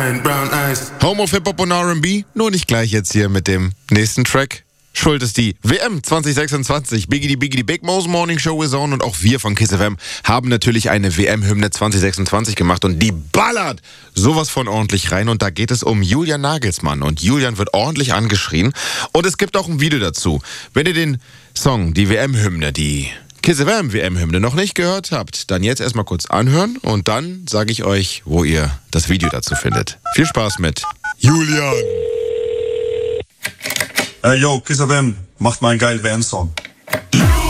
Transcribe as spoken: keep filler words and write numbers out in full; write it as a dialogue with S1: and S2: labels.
S1: Home of Hip-Hop und R and B, nur nicht gleich jetzt hier mit dem nächsten Track. Schuld ist die W M zwanzig sechsundzwanzig. Biggity Biggity Big Mo's Morning Show is on und auch wir von KISS F M haben natürlich eine W M-Hymne zwanzig sechsundzwanzig gemacht und die ballert sowas von ordentlich rein und da geht es um Julian Nagelsmann und Julian wird ordentlich angeschrien und es gibt auch ein Video dazu. Wenn ihr den Song, die W M-Hymne, die KISS F M W M-Hymne noch nicht gehört habt, dann jetzt erstmal kurz anhören und dann sage ich euch, wo ihr das Video dazu findet. Viel Spaß mit Julian.
S2: Äh, yo, KISS F M, macht mal einen geilen W M-Song.